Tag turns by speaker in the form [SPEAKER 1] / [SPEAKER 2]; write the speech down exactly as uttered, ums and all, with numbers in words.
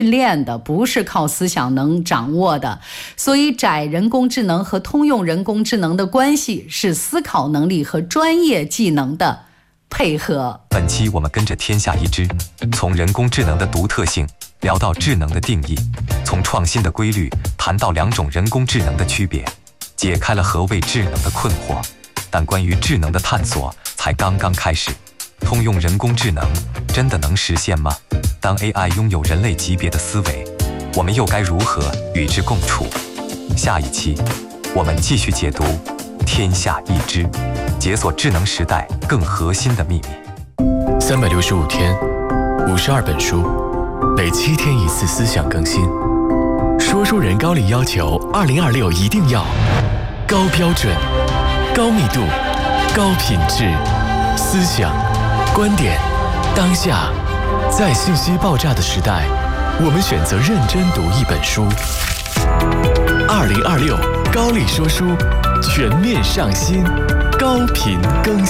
[SPEAKER 1] 练的，不是靠思想能掌握的。所以窄人工智能和通用人工智能的关系是思考能力和专业技能的配合。
[SPEAKER 2] 本期我们跟着天下一知，从人工智能的独特性聊到智能的定义，从创新的规律谈到两种人工智能的区别，解开了何谓智能的困惑。但关于智能的探索才刚刚开始。通用人工智能真的能实现吗？当 A I 拥有人类级别的思维，我们又该如何与之共处？下一期我们继续解读天下一知，解锁智能时代更核心的秘密。
[SPEAKER 3] 三百六十五天，五十二本书，每七天一次思想更新。说书人高力要求二零二六一定要高标准、高密度、高品质思想观点。当下在信息爆炸的时代，我们选择认真读一本书。二零二六高力说书全面上新，高频更新。